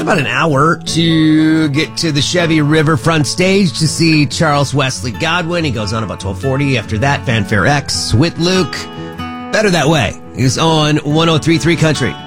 got about an hour to get to the Chevy Riverfront stage to see Charles Wesley Godwin. He goes on about 12:40. After that, Fanfare X with Luke. Better That Way is on 103.3 Country.